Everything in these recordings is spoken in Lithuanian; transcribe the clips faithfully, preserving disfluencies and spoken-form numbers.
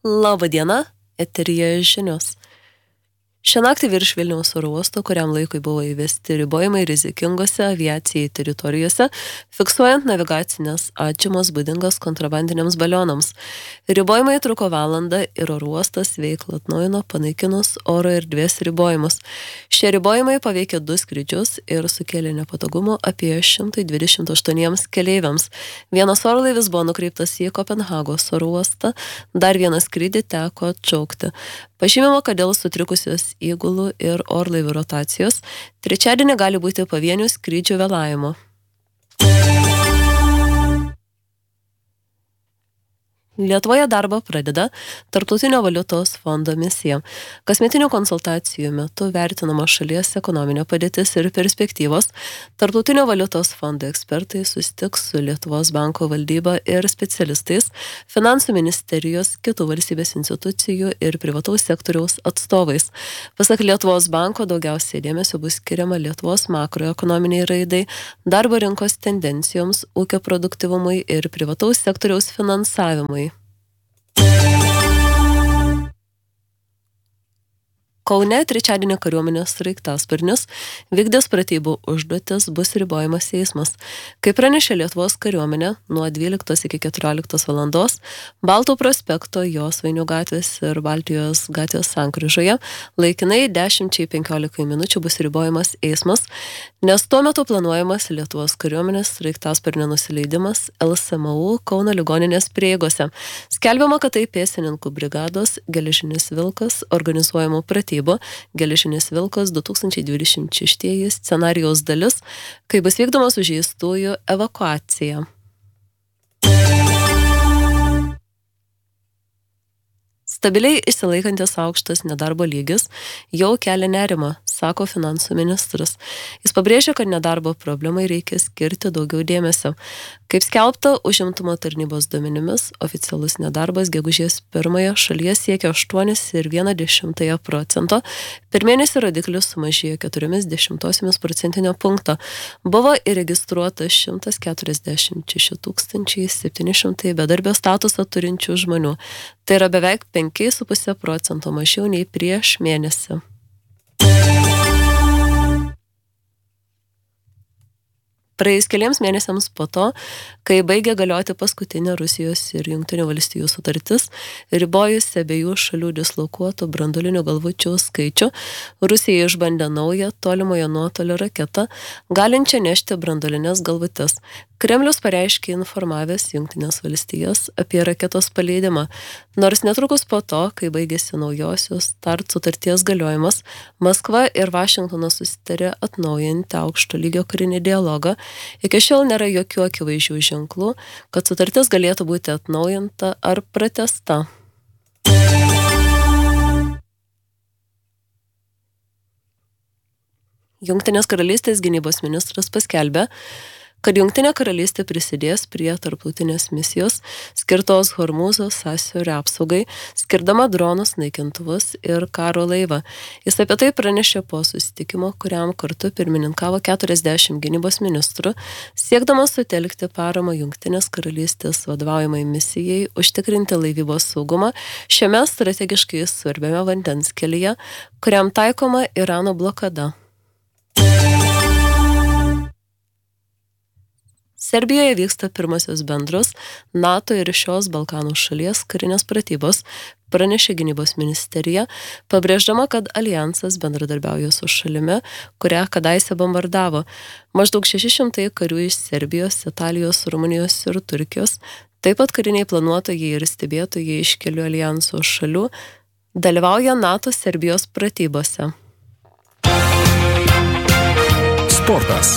Labą dieną, eteryje žinios. Šią naktį virš Vilniaus oro uosto, kuriam laikui buvo įvesti ribojimai rizikingose aviacijai teritorijose, fiksuojant navigacinės atžymos būdingas kontrabandiniams balionams. Ribojimai truko valandą ir oro uostas veiklą atnaujino panaikinus oro erdvės ribojimus. Šie ribojimai paveikė du skrydžius ir sukėlė nepatogumų apie šimtą dvidešimt aštuoniems keleiviams. Vienas orlaivis buvo nukreiptas į Kopenhagos oro uostą, dar vieną skrydį teko atšaukti. Pažymima, kad dėl sutrikusios įgulų ir orlaivių rotacijos trečiadienį gali būti pavienių skrydžių vėlavimo. Lietuvoje darbą pradeda Tarptautinio valiutos fondo misija. Kasmetinių konsultacijų metu vertinama šalies ekonominė padėtis ir perspektyvos. Tarptautinio valiutos fondo ekspertai susitiks su Lietuvos banko valdyba ir specialistais, finansų ministerijos, kitų valstybės institucijų ir privataus sektoriaus atstovais. Pasak Lietuvos banko, daugiausiai dėmesio bus skiriama Lietuvos makroekonominiai raidai, darbo rinkos tendencijoms, ūkio produktyvumui ir privataus sektoriaus finansavimui. Kaune trečiadienį kariuomenės sraigtasparnis vykdęs pratybų užduotis bus ribojamas eismas. Kaip pranešė Lietuvos kariuomenė, nuo dvyliktos iki keturioliktos valandos Baltų prospekto, Josvainių gatvės ir Baltijos gatvės sankryžoje laikinai dešimčiai penkiolikai minučių bus ribojamas eismas, nes tuo metu planuojamas Lietuvos kariuomenės sraigtasparnio nusileidimas L S M U Kauno ligoninės prieigose. Skelbiama, kad tai pėstininkų brigados Geležinis Vilkas organizuojamų pratybų Geležinis Vilkas du tūkstančiai dvidešimt šeštieji scenarijaus dalis, kai bus vykdoma sužeistųjų evakuacija. Stabiliai išsilaikantis aukštas nedarbo lygis jau kelia nerimą, sako finansų ministras. Jis pabrėžia, kad nedarbo problemai reikia skirti daugiau dėmesio. Kaip skelbta, užimtumo tarnybos duomenimis, oficialus nedarbas gegužės pirmąją šalyje siekia aštuoni ir vieną dešimtąją procento, per mėnesį rodiklis sumažėjo keturiomis dešimtosiomis procentinio punkto. Buvo įregistruota šimtas keturiasdešimt šeši tūkstančiai septyni šimtai bedarbio statusą turinčių žmonių. Tai yra beveik penki su puse procento mažiau nei prieš mėnesį. Praėjus keliems mėnesiams po to, kai baigė galioti paskutinė Rusijos ir Jungtinių valstijų sutartis, ribojus abiejų šalių dislokuotų branduolinių galvučių skaičių, Rusija išbandė naują tolimojo nuotolio raketą, galinčią nešti branduolinės galvutes. Kremlius pareiškė informavęs Jungtinės valstijas apie raketos paleidimą. Nors netrukus po to, kai baigėsi naujosios START sutarties galiojimas, Maskva ir Vašingtonas susitarė atnaujinti aukšto lygio karinį dialogą. Iki šiol nėra jokių akivaizdžių ženklų, kad sutartis galėtų būti atnaujinta ar pratęsta. Jungtinės karalystės gynybos ministras paskelbė, kad Jungtinė karalystė prisidės prie tarptautinės misijos skirtos Hormūzo sąsiaurio apsaugai, skirdama dronus, naikintuvus ir karo laivą. Jis apie tai pranešė po susitikimo, kuriam kartu pirmininkavo keturiasdešimt gynybos ministrų, siekdamas sutelkti paramą Jungtinės karalystės vadovaujamai misijai užtikrinti laivybos saugumą šiame strategiškai svarbiame vandens kelyje, kuriam taikoma Irano blokada. Serbijoje vyksta pirmosios bendros NATO ir šios Balkanų šalies karinės pratybos, pranešė gynybos ministerija, pabrėždama, kad alijansas bendradarbiauja su šalimi, kurią kadaise bombardavo. Maždaug šeši šimtai karių iš Serbijos, Italijos, Rumunijos ir Turkijos, taip pat kariniai planuotojai ir stebėtojai iš kelių alijanso šalių dalyvauja NATO Serbijos pratybose. Sportas.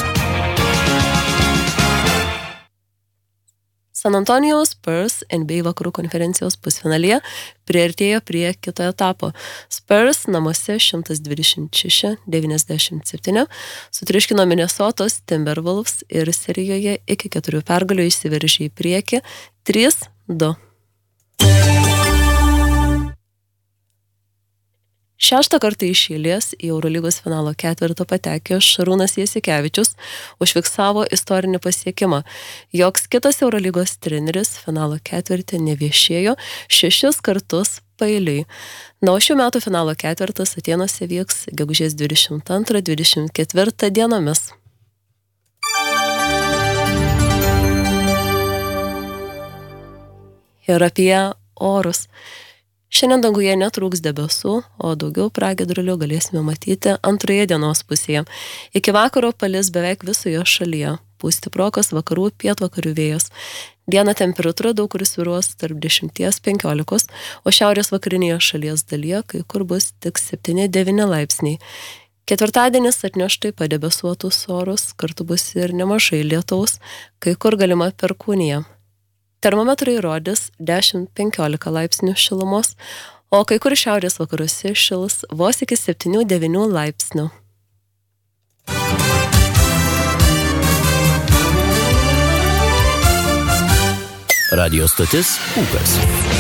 San Antonijaus Spurs N B A vakarų konferencijos pusfinalyje priartėjo prie kito etapo. Spurs namuose šimtas dvidešimt šeši devyniasdešimt septyni sutriuškino Minnesotos Timberwolves ir serijoje iki keturių pergalių išsiveržė į priekį trys du. Šeštą kartą iš eilės į Eurolygos finalo ketvertą patekęs Šarūnas Jasikevičius užfiksavo istorinį pasiekimą. Joks kitas Eurolygos treneris finalo ketvirtį neviešėjo šešis kartus paeiliui. Na, o šių metų finalo ketvirtas Atėnuose vyks gegužės dvidešimt antrą dvidešimt ketvirtą dienomis. Ir apie orus. Šiandien danguje netrūks debesų, o daugiau pragiedrulių galėsime matyti antroje dienos pusėje. Iki vakaro palis beveik visoje šalyje. Pūs stiprokas vakarų pietvakarių vėjas. Dieną temperatūra daug kur svyruos tarp dešimt penkiolikos, o šiaurės vakarinėje šalies dalyje kai kur bus tik septyni devyni laipsniai. Ketvirtadienis atneš taip pat debesuotus orus, kartu bus ir nemažai lietaus, kai kur galima perkūnija. Termometrai rodys dešimt penkiolika laipsnių šilumos, o kai kur šiaurės vakaruose šils vos iki septyni devyni laipsnių. Radio stotis Ūkas.